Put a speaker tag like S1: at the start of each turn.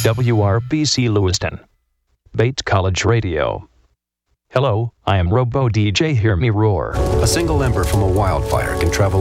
S1: WRBC Lewiston. Bates College Radio. Hello, I am Robo DJ Hear Me Roar.
S2: A single ember from a wildfire can travel